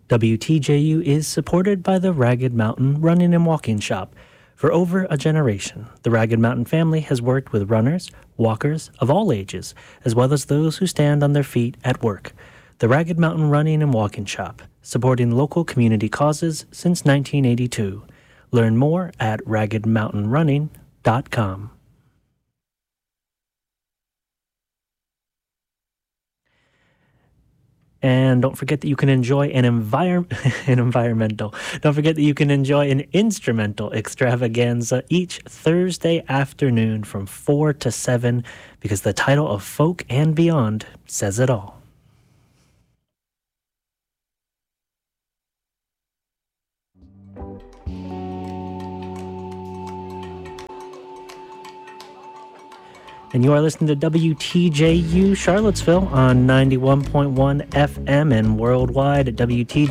WTJU is supported by the Ragged Mountain Running and Walking Shop. For over a generation, the Ragged Mountain family has worked with runners, walkers of all ages, as well as those who stand on their feet at work. The Ragged Mountain Running and Walking Shop, supporting local community causes since 1982. Learn more at raggedmountainrunning.com. And don't forget that you can enjoy an instrumental extravaganza each Thursday afternoon from 4 to 7, because the title of Folk and Beyond says it all. And you are listening to WTJU Charlottesville on 91.1 FM and worldwide at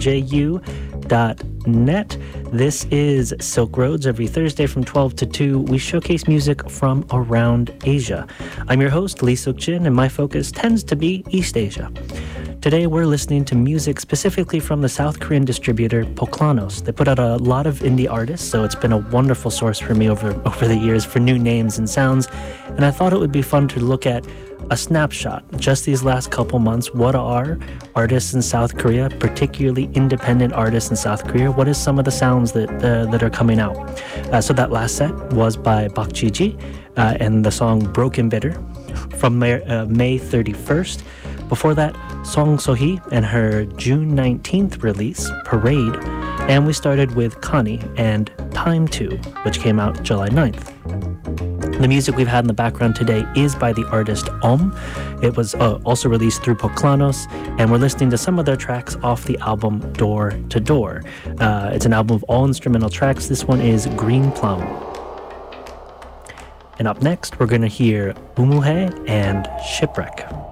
WTJU.net. This is Silk Roads. Every Thursday from 12 to 2, we showcase music from around Asia. I'm your host, Lee Suk-jin, and my focus tends to be East Asia. Today, we're listening to music specifically from the South Korean distributor Poklanos. They put out a lot of indie artists, so it's been a wonderful source for me over the years for new names and sounds. And I thought it would be fun to look at a snapshot, just these last couple months. What are artists in South Korea, particularly independent artists in South Korea? What is some of the sounds that are coming out? So that last set was by Park Ji-ji and the song Broken Bitter from May 31st. Before that, Song So-hee and her June 19th release, Parade. And we started with Connie and Time To, which came out July 9th. The music we've had in the background today is by the artist Om. It was also released through Poklanos, and we're listening to some of their tracks off the album Door to Door. It's an album of all instrumental tracks. This one is Green Plum. And up next, we're going to hear Umuhe and Shipwreck.